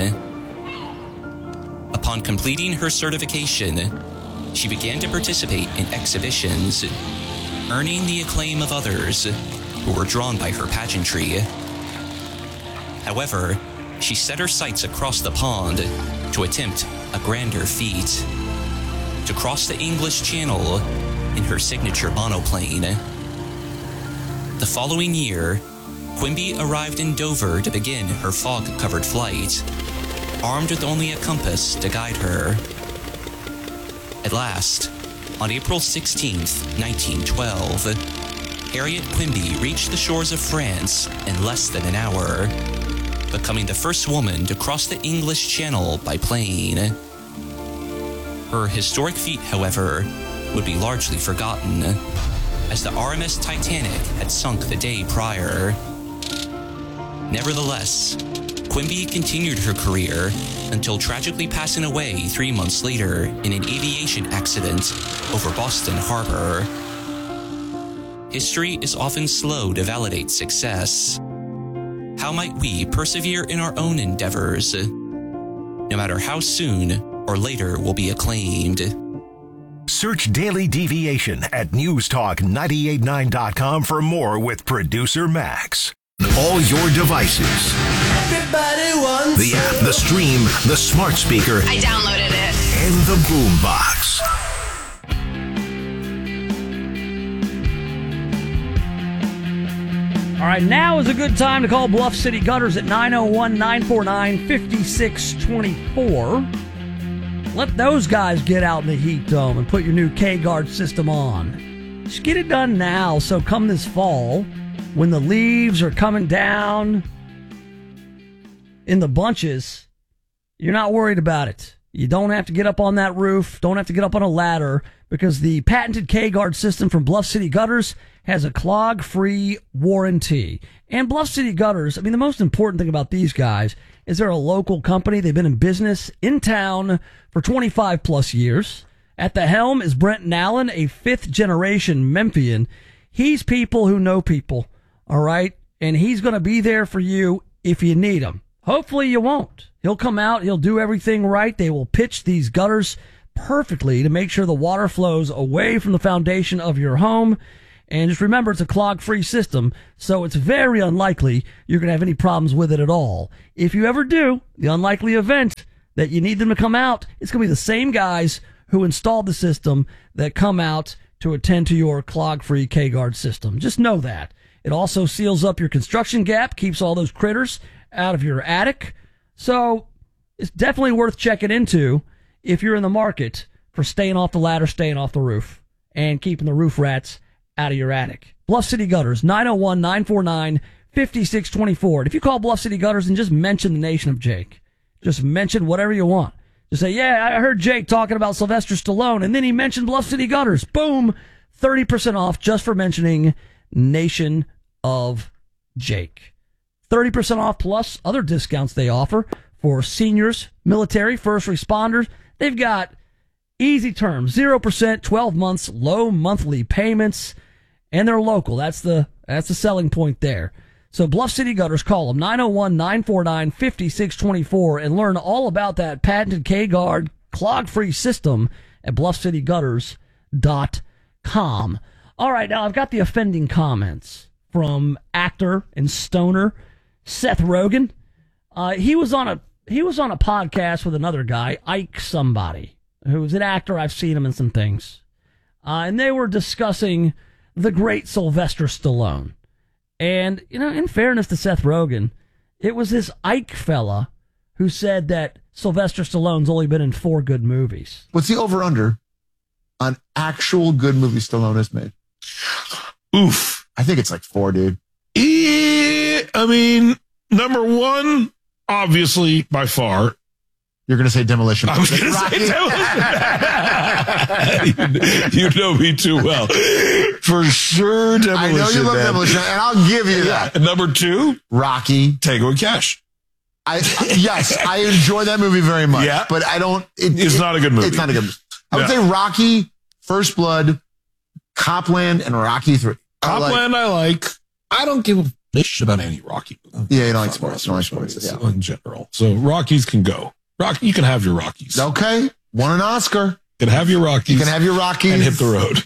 Upon completing her certification, she began to participate in exhibitions, earning the acclaim of others who were drawn by her pageantry. However, she set her sights across the pond to attempt a grander feat: to cross the English Channel in her signature monoplane. The following year, Quimby arrived in Dover to begin her fog-covered flight, armed with only a compass to guide her. At last, on April 16th, 1912, Harriet Quimby reached the shores of France in less than an hour, becoming the first woman to cross the English Channel by plane. Her historic feat, however, would be largely forgotten, as the RMS Titanic had sunk the day prior. Nevertheless, Quimby continued her career until tragically passing away 3 months later in an aviation accident over Boston Harbor. History is often slow to validate success. How might we persevere in our own endeavors, no matter how soon or later we'll be acclaimed? Search Daily Deviation at newstalk989.com for more with producer Max. All your devices. Everybody wants the app, the stream, the smart speaker. I downloaded it. And the boom box. All right, now is a good time to call Bluff City Gutters at 901-949-5624. Let those guys get out in the heat dome and put your new K-Guard system on. Just get it done now, so come this fall, when the leaves are coming down in the bunches, you're not worried about it. You don't have to get up on that roof, don't have to get up on a ladder, because the patented K-Guard system from Bluff City Gutters has a clog-free warranty. And Bluff City Gutters, I mean, the most important thing about these guys is they're a local company. They've been in business in town for 25 plus years. At the helm is Brent Allen, a fifth-generation Memphian. He's people who know people, all right? And he's going to be there for you if you need him. Hopefully you won't. He'll come out. He'll do everything right. They will pitch these gutters perfectly to make sure the water flows away from the foundation of your home. And just remember, it's a clog-free system, so it's very unlikely you're going to have any problems with it at all. If you ever do, the unlikely event that you need them to come out, it's going to be the same guys who installed the system that come out to attend to your clog-free K-Guard system. Just know that. It also seals up your construction gap, keeps all those critters out of your attic. So it's definitely worth checking into if you're in the market for staying off the ladder, staying off the roof, and keeping the roof rats out of your attic. Bluff City Gutters, 901-949-5624. And if you call Bluff City Gutters and just mention the Nation of Jake, just mention whatever you want. Just say, yeah, I heard Jake talking about Sylvester Stallone, and then he mentioned Bluff City Gutters. Boom, 30% off just for mentioning Nation of Jake. 30% off plus other discounts they offer for seniors, military, first responders. They've got easy terms, 0%, 12 months, low monthly payments, and they're local. That's the selling point there. So Bluff City Gutters, call them 901-949-5624 and learn all about that patented K-Guard clog-free system at bluffcitygutters.com. All right, now I've got the offending comments from actor and stoner Seth Rogen. He was on a podcast with another guy, Ike somebody, who's an actor. I've seen him in some things. And they were discussing the great Sylvester Stallone. And, you know, in fairness to Seth Rogen, it was this Ike fella who said that Sylvester Stallone's only been in 4 good movies. What's the over-under on actual good movies Stallone has made? Oof. I think it's like 4, dude. I mean, number 1, obviously, by far. You're going to say Demolition. I was going to say Demolition. You know me too well. For sure, Demolition. I know you love Demolition, and I'll give you that. And number 2, Rocky. Tango and Cash. Yes, I enjoy that movie very much. Yeah. But I don't. It's not a good movie. It's not a good movie. I would say Rocky, First Blood, Copland, and Rocky 3. Copland, I like. I don't give a shit about any Rocky movie. Yeah, you don't like sports. You don't like sports. Yeah. In general. So Rockies can go. Rocky, you can have your Rockies. Okay. Won an Oscar. You can have your Rockies. You can have your Rockies. And hit the road.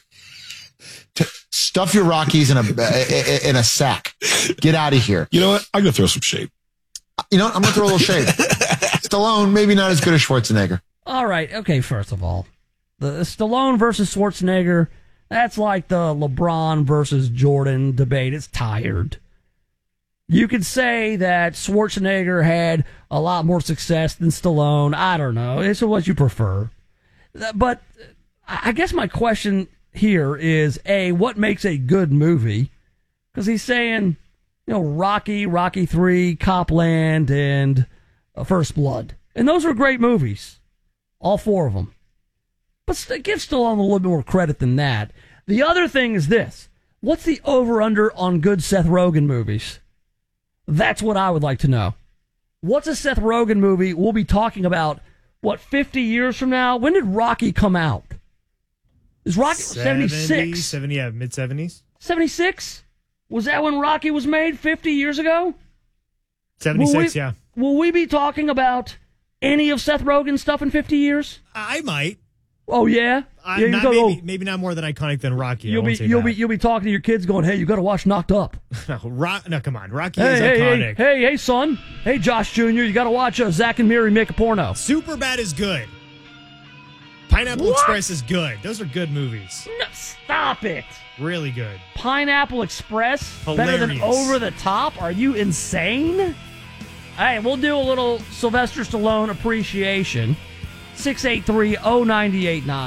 Stuff your Rockies in a sack. Get out of here. You know what? I'm going to throw some shade. You know what? I'm going to throw a little shade. Stallone, maybe not as good as Schwarzenegger. All right. Okay, first of all, the Stallone versus Schwarzenegger, that's like the LeBron versus Jordan debate. It's tired. You could say that Schwarzenegger had a lot more success than Stallone. I don't know. It's what you prefer. But I guess my question here is, A, what makes a good movie? Because he's saying, you know, Rocky 3, Copland, and First Blood. And those are great movies. All 4 of them. But give Stallone a little bit more credit than that. The other thing is this. What's the over-under on good Seth Rogen movies? That's what I would like to know. What's a Seth Rogen movie we'll be talking about, 50 years from now? When did Rocky come out? Is Rocky 76? 70, yeah, mid-70s. 76? Was that when Rocky was made 50 years ago? 76, yeah. Will we be talking about any of Seth Rogen's stuff in 50 years? I might. Oh, yeah? Maybe not more than iconic than Rocky. You'll be talking to your kids going, hey, you got to watch Knocked Up. No, come on. Rocky is iconic. Hey, son. Hey, Josh Jr., you got to watch Zach and Miri Make a Porno. Superbad is good. Pineapple Express is good. Those are good movies. No, stop it. Really good. Pineapple Express? Hilarious. Better than Over the Top? Are you insane? All right, we'll do a little Sylvester Stallone appreciation. 683-0989.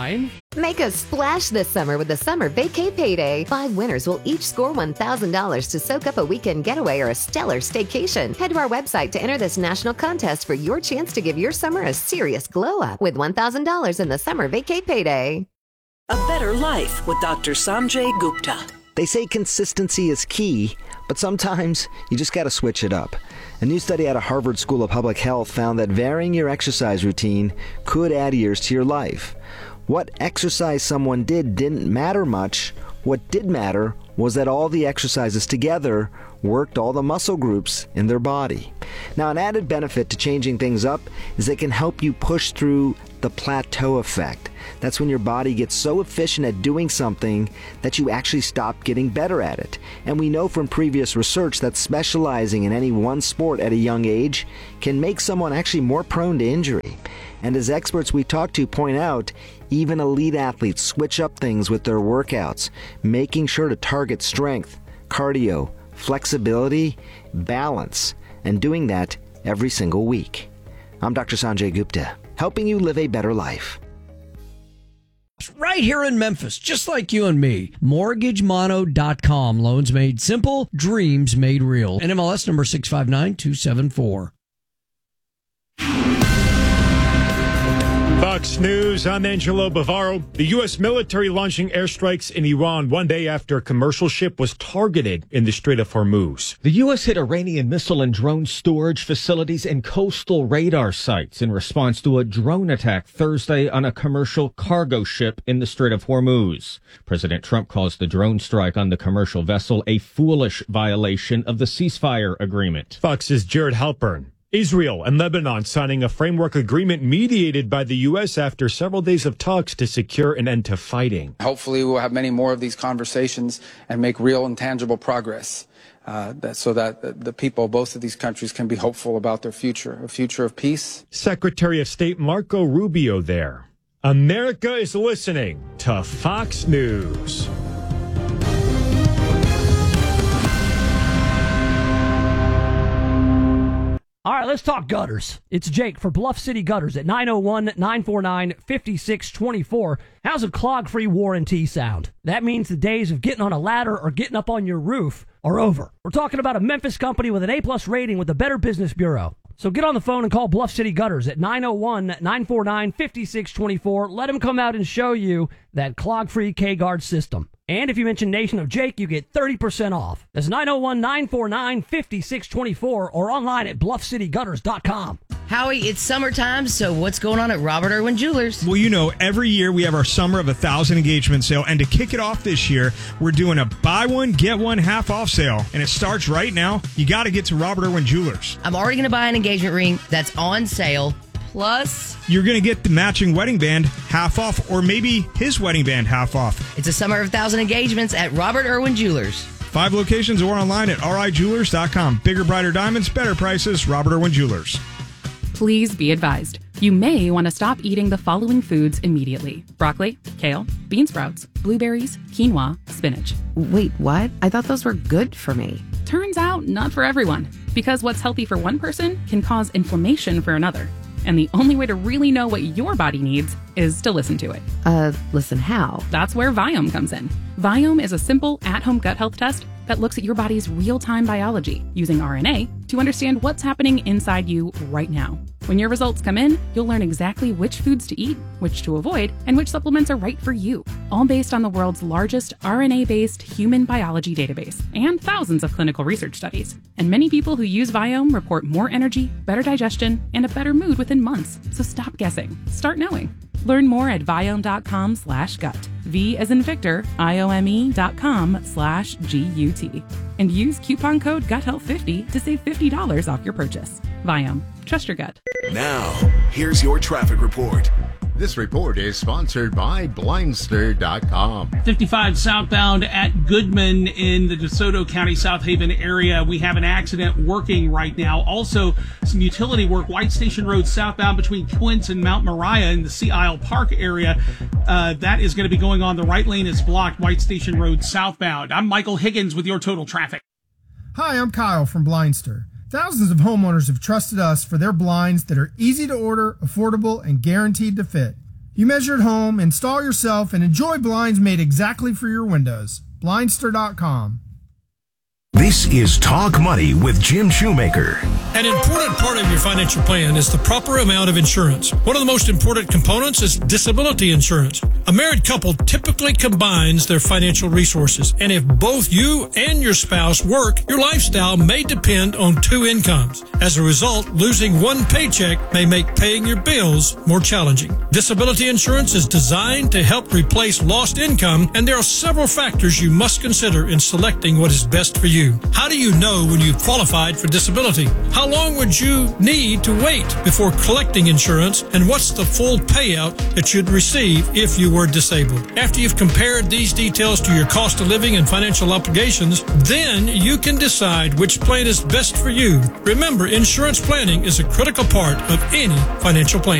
Make a splash this summer with the Summer Vacay Payday. 5 winners will each score $1,000 to soak up a weekend getaway or a stellar staycation. Head to our website to enter this national contest for your chance to give your summer a serious glow up with $1,000 in the Summer Vacay Payday. A Better Life with Dr. Sanjay Gupta. They say consistency is key, but sometimes you just got to switch it up. A new study out of Harvard School of Public Health found that varying your exercise routine could add years to your life. What exercise someone did didn't matter much. What did matter was that all the exercises together worked all the muscle groups in their body. Now, an added benefit to changing things up is it can help you push through the plateau effect. That's when your body gets so efficient at doing something that you actually stop getting better at it. And we know from previous research that specializing in any one sport at a young age can make someone actually more prone to injury. And as experts we talk to point out, even elite athletes switch up things with their workouts, making sure to target strength, cardio, flexibility, balance, and doing that every single week. I'm Dr. Sanjay Gupta, helping you live a better life. Right here in Memphis, just like you and me. MortgageMono.com. Loans made simple, dreams made real. NMLS number 659274. Fox News, I'm Angelo Bavaro. The U.S. military launching airstrikes in Iran one day after a commercial ship was targeted in the Strait of Hormuz. The U.S. hit Iranian missile and drone storage facilities and coastal radar sites in response to a drone attack Thursday on a commercial cargo ship in the Strait of Hormuz. President Trump calls the drone strike on the commercial vessel a foolish violation of the ceasefire agreement. Fox's Jared Halpern. Israel and Lebanon signing a framework agreement mediated by the U.S. after several days of talks to secure an end to fighting. Hopefully we'll have many more of these conversations and make real and tangible progress so that the people of both of these countries can be hopeful about their future, a future of peace. Secretary of State Marco Rubio there. America is listening to Fox News. All right, let's talk gutters. It's Jake for Bluff City Gutters at 901-949-5624. How's a clog-free warranty sound? That means the days of getting on a ladder or getting up on your roof are over. We're talking about a Memphis company with an A-plus rating with the Better Business Bureau. So get on the phone and call Bluff City Gutters at 901-949-5624. Let them come out and show you that clog-free K-Guard system. And if you mention Nation of Jake, you get 30% off. That's 901-949-5624 or online at bluffcitygutters.com. Howie, it's summertime, so what's going on at Robert Irwin Jewelers? Well, you know, every year we have our Summer of 1,000 engagement sale, and to kick it off this year, we're doing a buy one, get one half off sale, and it starts right now. You got to get to Robert Irwin Jewelers. I'm already going to buy an engagement ring that's on sale. Plus, you're going to get the matching wedding band half off, or maybe his wedding band half off. It's a Summer of 1,000 engagements at Robert Irwin Jewelers. 5 locations or online at rijewelers.com. Bigger, brighter diamonds, better prices, Robert Irwin Jewelers. Please be advised. You may want to stop eating the following foods immediately. Broccoli, kale, bean sprouts, blueberries, quinoa, spinach. Wait, what? I thought those were good for me. Turns out, not for everyone. Because what's healthy for one person can cause inflammation for another. And the only way to really know what your body needs is to listen to it. Listen how? That's where Viome comes in. Viome is a simple at-home gut health test that looks at your body's real-time biology using RNA to understand what's happening inside you right now. When your results come in, you'll learn exactly which foods to eat, which to avoid, and which supplements are right for you, all based on the world's largest RNA-based human biology database and thousands of clinical research studies. And many people who use Viome report more energy, better digestion, and a better mood within months. So stop guessing. Start knowing. Learn more at Viome.com/gut. V as in Victor, IOME.com/GUT. And use coupon code GUTHEALTH50 to save $50 off your purchase. Viome. Trust your gut. Now, here's your traffic report. This report is sponsored by Blindster.com. 55 southbound at Goodman in the DeSoto County, South Haven area. We have an accident working right now. Also, some utility work, White Station Road southbound between Quince and Mount Moriah in the Sea Isle Park area. That is going to be going on. The right lane is blocked, White Station Road southbound. I'm Michael Higgins with your Total Traffic. Hi, I'm Kyle from Blindster. Thousands of homeowners have trusted us for their blinds that are easy to order, affordable, and guaranteed to fit. You measure at home, install yourself, and enjoy blinds made exactly for your windows. Blindster.com. This is Talk Money with Jim Shoemaker. An important part of your financial plan is the proper amount of insurance. One of the most important components is disability insurance. A married couple typically combines their financial resources, and if both you and your spouse work, your lifestyle may depend on two incomes. As a result, losing one paycheck may make paying your bills more challenging. Disability insurance is designed to help replace lost income, and there are several factors you must consider in selecting what is best for you. How do you know when you've qualified for disability? How long would you need to wait before collecting insurance? And what's the full payout that you'd receive if you were disabled? After you've compared these details to your cost of living and financial obligations, then you can decide which plan is best for you. Remember, insurance planning is a critical part of any financial plan.